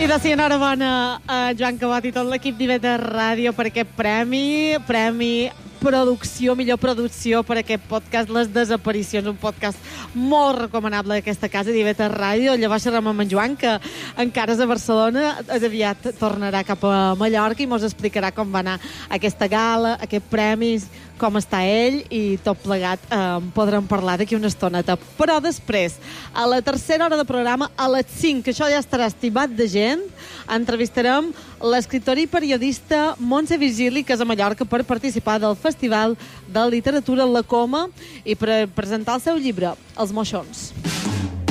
I de ser enhorabona a Joan Cabot i tot l'equip d'IV3 Ràdio per aquest premi producció, millor producció per aquest podcast, Les Desaparicions, un podcast molt recomanable d'aquesta casa d'IV3 Ràdio. Llavors xerrem amb en Joan, que encara és a Barcelona, aviat tornarà cap a Mallorca i mos explicarà com va anar aquesta gala, aquest premis, com està ell i tot plegat podrem parlar d'aquí una estoneta. Però després, a la tercera hora de programa, a les 5, que això ja estarà estimat de gent, entrevistarem l'escriptora i periodista Montse Virgili, que és a Mallorca per participar del Festival de Literatura La Coma i per presentar el seu llibre, Els Moixons.